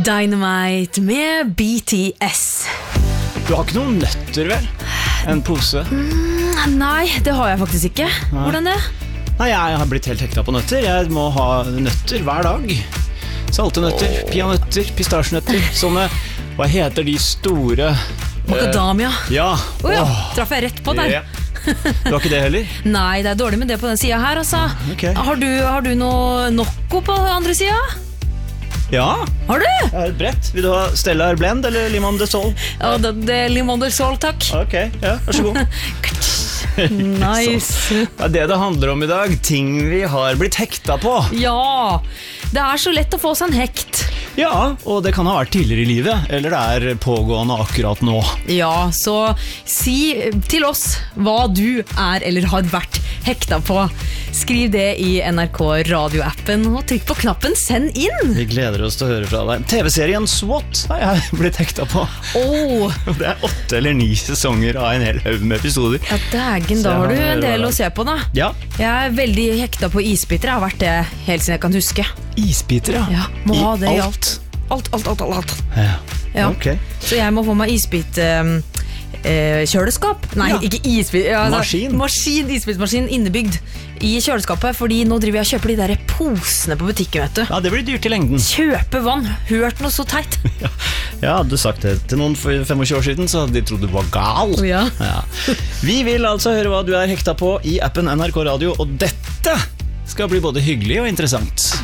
Dynamite med BTS. Du har ikke noen nøtter, vel? En pose? Nei, det har jeg faktisk ikke. Hvordan det? Nei, jeg har blitt helt hekta på nøtter. Jeg må ha nøtter hver dag. Salte nøtter, peanøtter, pistasjenøtter. Sånne, hva heter de store? Macadamia. Ja. Ja, traff jeg rett på der. Ja. Du har ikke det heller? Nei, det er dårlig med det på den siden her, altså. Okay. Har du noe Nocco på den andre siden? Ja. Har du? Jeg har et brett. Vil du ha Stellar Blend eller Limon de Sol? Ja, det er Limon de Sol, takk. Ok, ja, vær så god. Nice. Det er det handler om i dag. Ting vi har blitt hekta på. Ja, det er så lett å få seg en hekt. Ja, og det kan ha vært tidligere i livet, eller det er pågående akkurat nå. Ja, så si til oss hva du er eller har vært hekta på. Skriv det i NRK radioappen og trykk på knappen send inn. Vi gleder oss til å høre fra deg. TV-serien SWAT har jeg blitt hekta på. Det er 8 eller 9 sesonger av en hel haug med episoder. Ja, dægen, da har du en del å se på da. Ja. Jeg er veldig hekta på isbiter. Jeg har vært det helt siden jeg kan huske. Isbiter, ja. Ja, må ha det i alt. Alt. Ja, ok. Så jeg må få meg isbit kjøleskap. Nei, Ja. ikke isbit. Ja, isbitmaskin innebygd i kjøleskapet, fordi nå driver jeg og kjøper de der posene på butikken, vet du. Ja, det blir dyrt i lengden. Kjøpe vann. Hørt noe så teit. Ja, hadde du sagt det til noen for 25 år siden, så hadde de trodd du var gal. Ja. Vi vil altså høre hva du er hekta på i appen NRK Radio, og dette skal bli både hyggelig og interessant.